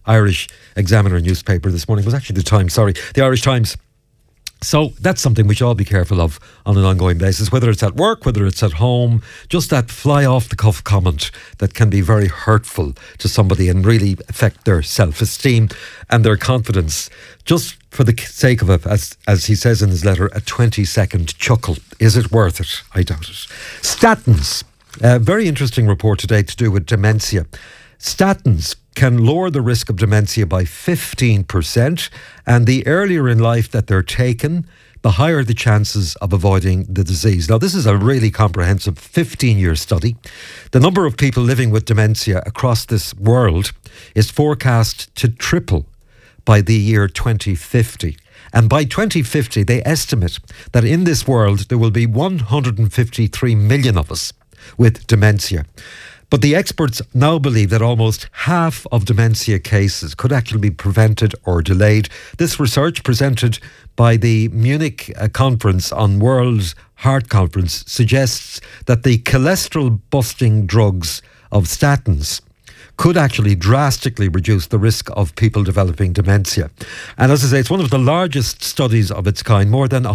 Irish Examiner newspaper this morning. It was actually the Times, sorry, the Irish Times. So that's something we should all be careful of on an ongoing basis, whether it's at work, whether it's at home, just that fly off the cuff comment that can be very hurtful to somebody and really affect their self-esteem and their confidence. Just for the sake of it, as he says in his letter, a 20-second chuckle. Is it worth it? I doubt it. Statins. A very interesting report today to do with dementia. Statins can lower the risk of dementia by 15%, and the earlier in life that they're taken, the higher the chances of avoiding the disease. Now, this is a really comprehensive 15-year study. The number of people living with dementia across this world is forecast to triple by the year 2050. And by 2050, they estimate that in this world, there will be 153 million of us with dementia. But the experts now believe that almost half of dementia cases could actually be prevented or delayed. This research, presented by the Munich Conference on World Heart Conference, suggests that the cholesterol-busting drugs of statins could actually drastically reduce the risk of people developing dementia. And as I say, it's one of the largest studies of its kind. More than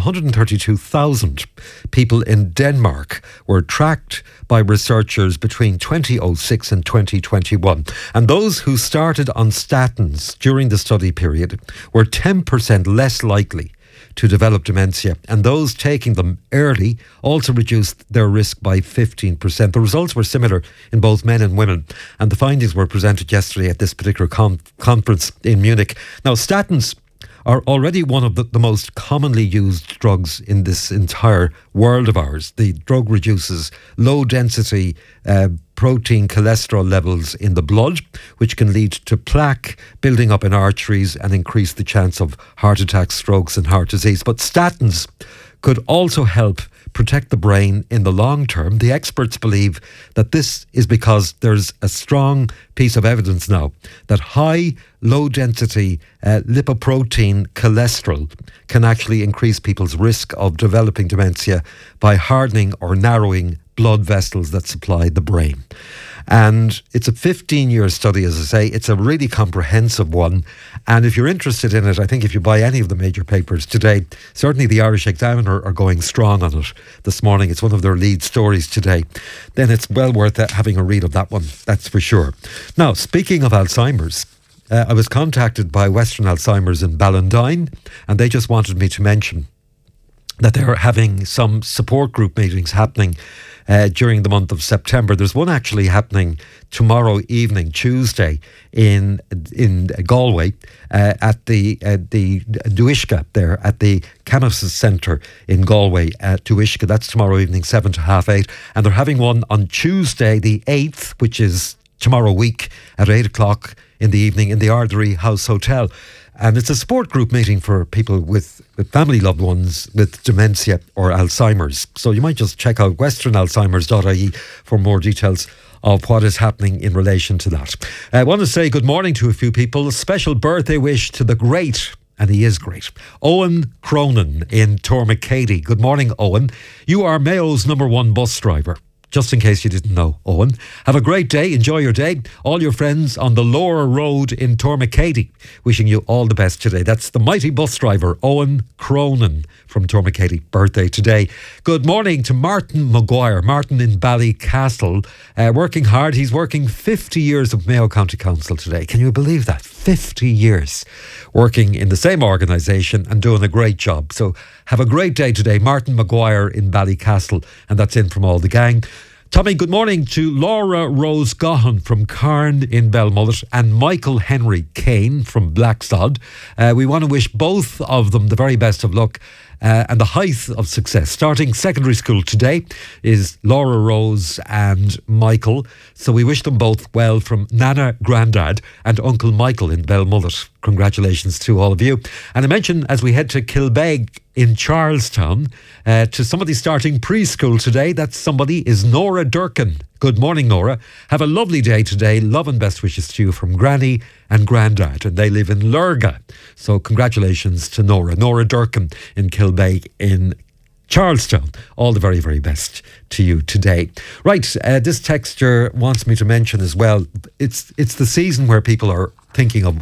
132,000 people in Denmark were tracked by researchers between 2006 and 2021. And those who started on statins during the study period were 10% less likely to develop dementia, and those taking them early also reduced their risk by 15%. The results were similar in both men and women, and the findings were presented yesterday at this particular conference in Munich. Now, statins are already one of the most commonly used drugs in this entire world of ours. The drug reduces low-density protein cholesterol levels in the blood, which can lead to plaque building up in arteries and increase the chance of heart attacks, strokes and heart disease. But statins could also help protect the brain in the long term. The experts believe that this is because there's a strong piece of evidence now that high, low-density lipoprotein cholesterol can actually increase people's risk of developing dementia by hardening or narrowing blood vessels that supply the brain. And it's a 15-year study, as I say. It's a really comprehensive one. And if you're interested in it, I think if you buy any of the major papers today, certainly the Irish Examiner are going strong on it this morning. It's one of their lead stories today. Then it's well worth having a read of that one, that's for sure. Now, speaking of Alzheimer's, I was contacted by Western Alzheimer's in Ballandine, and they just wanted me to mention that they're having some support group meetings happening during the month of September. There's one actually happening tomorrow evening, Tuesday, in Galway, at the Duishka there, at the Canosis Centre in Galway, at Duishka. That's tomorrow evening, 7 to half 8. And they're having one on Tuesday, the 8th, which is tomorrow week, at 8 o'clock in the evening in the Ardary House Hotel. And it's a support group meeting for people with family loved ones with dementia or Alzheimer's. So you might just check out westernalzheimers.ie for more details of what is happening in relation to that. I want to say good morning to a few people. A special birthday wish to the great, and he is great, Owen Cronin in Tormacady. Good morning, Owen. You are Mayo's #1 bus driver. Just in case you didn't know, Owen. Have a great day. Enjoy your day. All your friends on the Lower Road in Tormacady, wishing you all the best today. That's the mighty bus driver, Owen Cronin from Tormacady. Birthday today. Good morning to Martin Maguire. Martin in Ballycastle. Working hard. He's working 50 years of Mayo County Council today. Can you believe that? 50 years working in the same organisation and doing a great job. So have a great day today. Martin Maguire in Ballycastle. And that's in from all the gang. Tommy, good morning to Laura Rose Gahan from Carn in Belmullet and Michael Henry Kane from Blacksod. We want to wish both of them the very best of luck and the height of success. Starting secondary school today is Laura Rose and Michael. So we wish them both well from Nana, Grandad and Uncle Michael in Belmullet. Congratulations to all of you. And I mentioned as we head to Kilbeg in Charlestown to somebody starting preschool today. That somebody is Nora Durkin. Good morning, Nora. Have a lovely day today. Love and best wishes to you from Granny and Grandad. And they live in Lurga. So congratulations to Nora. Nora Durkin in Kilbeg in Charlestown. All the very, very best to you today. Right, this texter wants me to mention as well, it's the season where people are thinking of